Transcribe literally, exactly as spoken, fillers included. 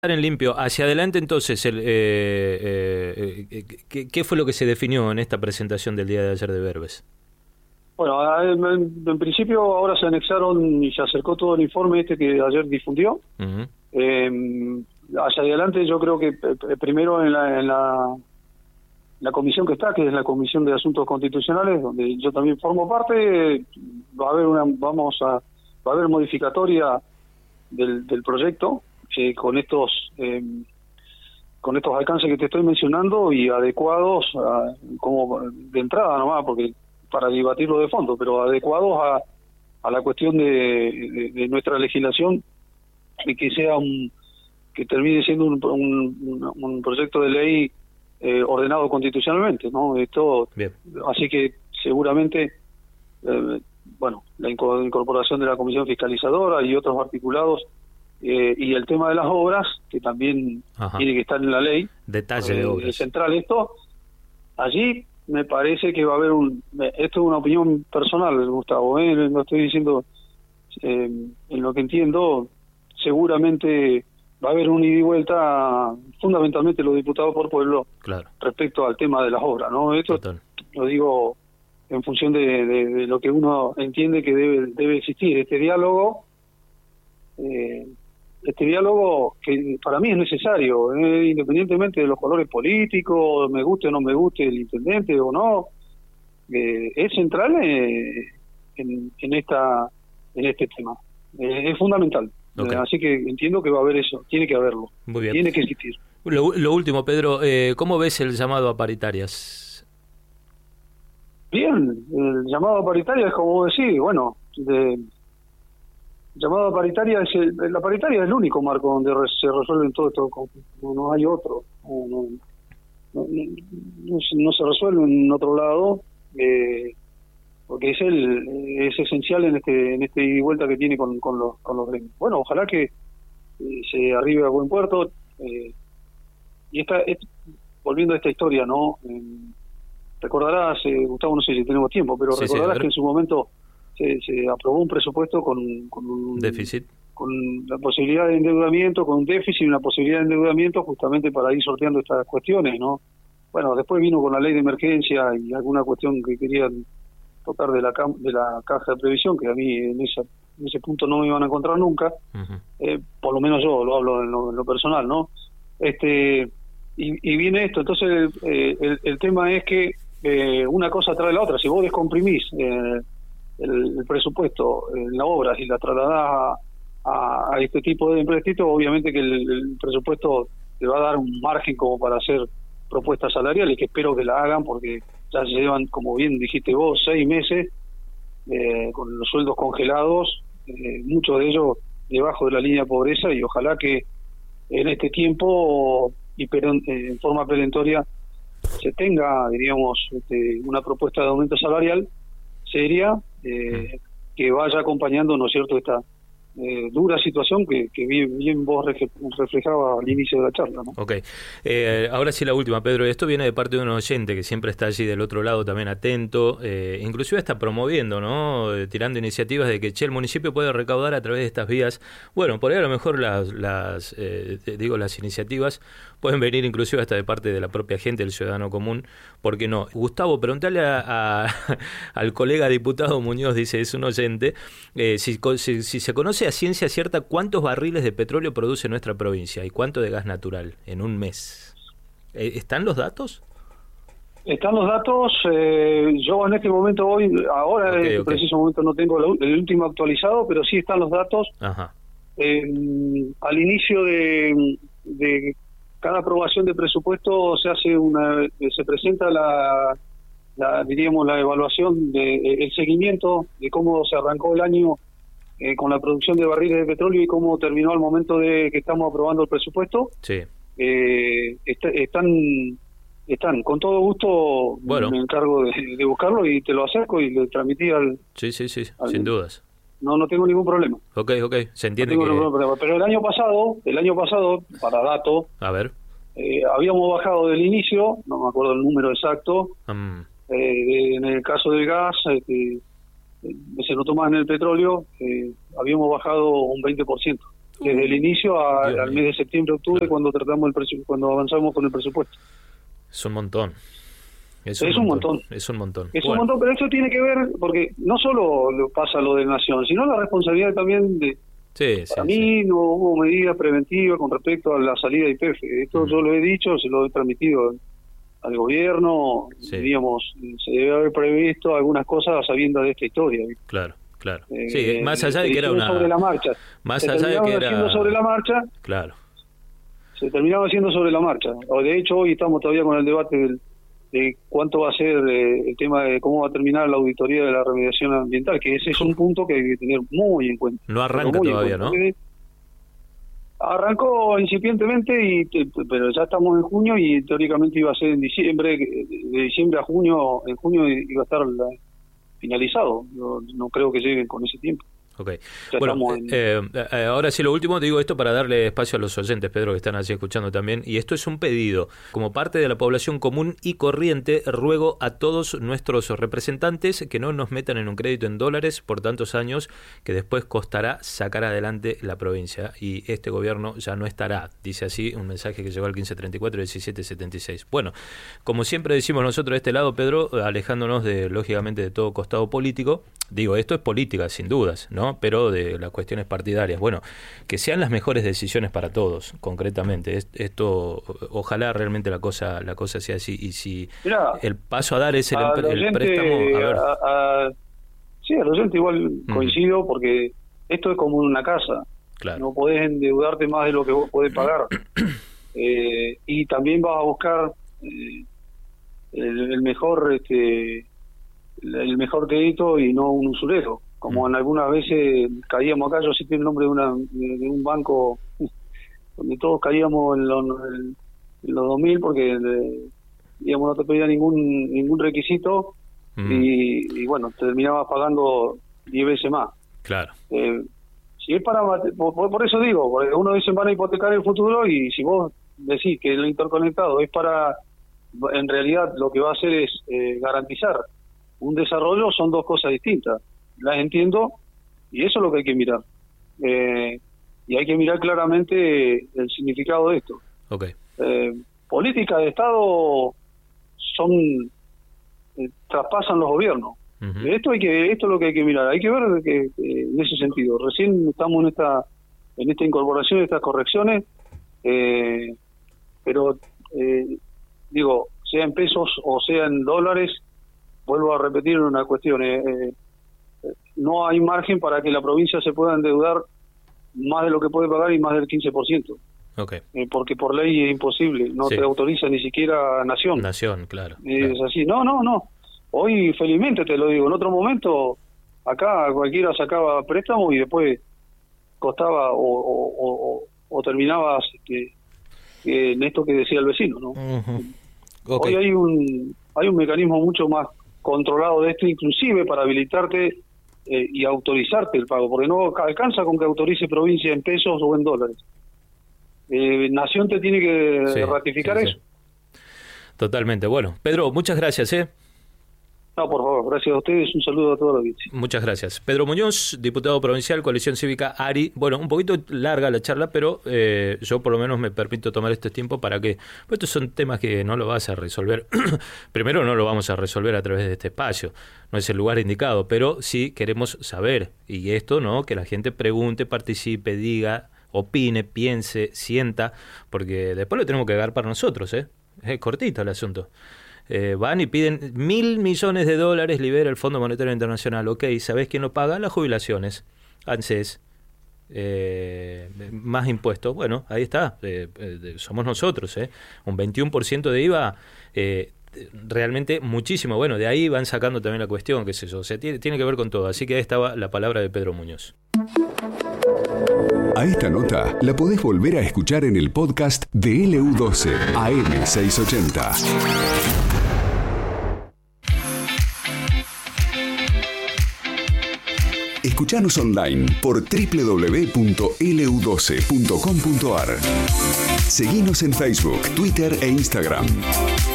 En limpio, hacia adelante entonces, el, eh, eh, eh, ¿qué, ¿qué fue lo que se definió en esta presentación del día de ayer de Berbes? Bueno, en, en principio ahora se anexaron y se acercó todo el informe este que ayer difundió. Uh-huh. Eh, hacia adelante yo creo que eh, primero en la, en la la comisión que está, que es la Comisión de Asuntos Constitucionales, donde yo también formo parte, va a haber una, vamos a, va a haber modificatoria del, del proyecto. Eh, con estos eh, con estos alcances que te estoy mencionando y adecuados a, como de entrada nomás, porque para debatirlo de fondo, pero adecuados a, a la cuestión de, de, de nuestra legislación y que sea un que termine siendo un, un, un proyecto de ley eh, ordenado constitucionalmente, ¿no? Esto, bien. Así que seguramente eh, bueno, la incorporación de la Comisión Fiscalizadora y otros articulados. Eh, y el tema de las obras, que también Ajá. tiene que estar en la ley. Detalle eh, de obras. Es central esto. Allí me parece que va a haber un... Esto es una opinión personal, Gustavo, ¿eh? Lo estoy diciendo eh, en lo que entiendo. Seguramente va a haber un ida y vuelta, fundamentalmente los diputados por pueblo, claro. respecto al tema de las obras, ¿no? Esto Total. Lo digo en función de, de, de lo que uno entiende que debe, debe existir. Este diálogo... Eh, este diálogo que para mí es necesario, eh, independientemente de los colores políticos, me guste o no me guste el intendente o no, eh, es central eh, en, en esta en este tema, eh, es fundamental. Okay. Eh, así que entiendo que va a haber eso, tiene que haberlo, Muy bien. Tiene que existir. Lo, lo último, Pedro, eh, ¿cómo ves el llamado a paritarias? Bien, el llamado a paritarias es como decir, bueno, de llamado a paritaria, es el, la paritaria es el único marco donde re, se resuelven todo esto, no, no hay otro, no, no, no, no, no se resuelve en otro lado, eh, porque es el es esencial en este en este ida y vuelta que tiene con, con los con los gremios. Bueno, ojalá que eh, se arribe a buen puerto, eh, y esta, es, volviendo a esta historia, ¿no? Eh, recordarás, eh, Gustavo, no sé si tenemos tiempo, pero sí, recordarás sí, que en su momento Se, se aprobó un presupuesto con, con un déficit, con la posibilidad de endeudamiento, con un déficit y una posibilidad de endeudamiento justamente para ir sorteando estas cuestiones, ¿no? Bueno, después vino con la ley de emergencia y alguna cuestión que querían tocar de la de la caja de previsión, que a mí en, esa, en ese punto no me iban a encontrar nunca, uh-huh. eh, por lo menos yo lo hablo en lo, en lo personal, ¿no? Este y, y viene esto, entonces eh, el, el tema es que eh, una cosa trae la otra. Si vos descomprimís eh, El, el presupuesto en las obras y la trasladás a, a, a este tipo de empréstitos, obviamente que el, el presupuesto te va a dar un margen como para hacer propuestas salariales, que espero que la hagan, porque ya se llevan, como bien dijiste vos, seis meses eh, con los sueldos congelados, eh, muchos de ellos debajo de la línea de pobreza, y ojalá que en este tiempo y pero, eh, en forma perentoria se tenga, diríamos, este, una propuesta de aumento salarial seria, eh, que vaya acompañando, ¿no es cierto?, esta eh, dura situación que, que bien, bien vos reflejabas al inicio de la charla, ¿no? Ok. Eh, ahora sí la última, Pedro. Esto viene de parte de un oyente que siempre está allí del otro lado también atento, eh, inclusive está promoviendo, ¿no?, eh, tirando iniciativas de que, che, el municipio puede recaudar a través de estas vías. Bueno, por ahí a lo mejor las, las eh, digo, las iniciativas pueden venir inclusive hasta de parte de la propia gente, del ciudadano común, ¿por qué no? Gustavo, preguntale a, a, al colega diputado Muñoz, dice, es un oyente, eh, si, si, si se conoce a ciencia cierta cuántos barriles de petróleo produce nuestra provincia y cuánto de gas natural en un mes. ¿Están los datos? Están los datos, eh, yo en este momento, hoy, ahora okay, en este okay. preciso momento no tengo el, el último actualizado, pero sí están los datos. Ajá. Eh, al inicio de, de cada aprobación de presupuesto se hace una, se presenta la, la diríamos la evaluación de el seguimiento de cómo se arrancó el año eh, con la producción de barriles de petróleo y cómo terminó al momento de que estamos aprobando el presupuesto. Sí. Eh, est están están con todo gusto, bueno. Me encargo de, de buscarlo y te lo acerco y le transmití al sí sí sí al, sin dudas. No, no tengo ningún problema. Ok, ok, se entiende no que... ningún problema. Pero el año pasado, el año pasado, para dato, a ver, eh, habíamos bajado del inicio, no me acuerdo el número exacto, um. eh, de, en el caso del gas, eh, que se notó más en el petróleo, eh, habíamos bajado un veinte por ciento. desde el inicio a, al mes de septiembre, octubre, claro. cuando tratamos el presu- cuando avanzamos con el presupuesto. Es un montón. Es un, es un montón. montón. Es un montón. Es bueno. un montón, pero eso tiene que ver, porque no solo pasa lo de Nación, sino la responsabilidad también de... Sí, Para sí, mí sí. no hubo medidas preventivas con respecto a la salida de I P F. Esto mm. yo lo he dicho, se lo he transmitido al gobierno. Sí. Digamos, se debe haber previsto algunas cosas sabiendo de esta historia. Claro, claro. Eh, sí, más allá de que era una... sobre la marcha. Más se allá de que era... haciendo sobre la marcha. Claro. Se terminaba haciendo sobre la marcha. De hecho, hoy estamos todavía con el debate del, de cuánto va a ser eh, el tema de cómo va a terminar la auditoría de la remediación ambiental, que ese es un punto que hay que tener muy en cuenta. No arranca todavía, ¿no? Arrancó incipientemente, y pero ya estamos en junio y teóricamente iba a ser en diciembre, de diciembre a junio, en junio iba a estar la, finalizado. No, no creo que lleguen con ese tiempo. Ok. Bueno, en... eh, eh, ahora sí lo último, digo esto para darle espacio a los oyentes, Pedro, que están así escuchando también, y esto es un pedido. Como parte de la población común y corriente, ruego a todos nuestros representantes que no nos metan en un crédito en dólares por tantos años que después costará sacar adelante la provincia, y este gobierno ya no estará, dice así un mensaje que llegó al quince treinta y cuatro diecisiete setenta y seis. Bueno, como siempre decimos nosotros de este lado, Pedro, alejándonos de, lógicamente, de todo costado político, digo, esto es política, sin dudas, ¿no? Pero de las cuestiones partidarias, bueno, que sean las mejores decisiones para todos, concretamente. Esto, ojalá realmente la cosa la cosa sea así, y si Mirá, el paso a dar es el, el oyente, préstamo, a ver. A, a, sí, al oyente igual mm. coincido, porque esto es como una casa, claro. No podés endeudarte más de lo que vos podés pagar, eh, y también vas a buscar eh, el, el mejor este el mejor crédito y no un usurero, como en algunas veces caíamos acá. Yo cité el nombre de, una, de un banco donde todos caíamos en los, en los dos mil porque digamos no te pedía ningún ningún requisito mm. y, y bueno, terminabas pagando diez veces más. Claro. Eh, si es para, por, por eso digo, porque uno dice van a hipotecar el futuro, y si vos decís que lo interconectado es para, en realidad lo que va a hacer es eh, garantizar un desarrollo, son dos cosas distintas. Las entiendo, y eso es lo que hay que mirar. Eh, y hay que mirar claramente el significado de esto. Okay. Eh, políticas de Estado son eh, traspasan los gobiernos. Uh-huh. Esto hay que esto es lo que hay que mirar. Hay que ver que, eh, en ese sentido. Recién estamos en esta en esta incorporación, en estas correcciones, eh, pero eh, digo, sea en pesos o sea en dólares, vuelvo a repetir una cuestión, eh, eh, no hay margen para que la provincia se pueda endeudar más de lo que puede pagar y más del quince por ciento. Okay. Eh, porque por ley es imposible, no sí. te autoriza ni siquiera Nación. Nación, claro. Es claro. así, no, no, no. Hoy felizmente te lo digo, en otro momento acá cualquiera sacaba préstamo y después costaba o, o, o, o terminabas este, en esto que decía el vecino, ¿no? Uh-huh. Okay. Hoy hay un hay un mecanismo mucho más controlado de esto, inclusive para habilitarte eh, y autorizarte el pago, porque no alcanza con que autorice provincia en pesos o en dólares. Eh, Nación te tiene que sí, ratificar sí, eso. Sí. Totalmente. Bueno, Pedro, muchas gracias, ¿eh? No, por favor, gracias a ustedes, un saludo a toda la audiencia. Muchas gracias. Pedro Muñoz, diputado provincial, Coalición Cívica ARI. Bueno, un poquito larga la charla, pero eh, yo por lo menos me permito tomar este tiempo para que... Pues estos son temas que no lo vas a resolver. Primero, no lo vamos a resolver a través de este espacio. No es el lugar indicado, pero sí queremos saber. Y esto, ¿no? Que la gente pregunte, participe, diga, opine, piense, sienta, porque después lo tenemos que dar para nosotros, ¿eh? Es cortito el asunto. Eh, van y piden mil millones de dólares, libera el Fondo Monetario Internacional. Ok, ¿sabés quién lo paga? Las jubilaciones, ANSES, eh, más impuestos. Bueno, ahí está, eh, eh, somos nosotros, ¿eh? Un veintiuno por ciento de I V A, eh, realmente muchísimo. Bueno, de ahí van sacando también la cuestión, qué sé yo, o sea, tiene, tiene que ver con todo. Así que ahí estaba la palabra de Pedro Muñoz. A esta nota la podés volver a escuchar en el podcast de L U doce A M seiscientos ochenta. Escuchanos online por doble u doble u doble u punto l u doce punto com punto a r. Seguinos en Facebook, Twitter e Instagram.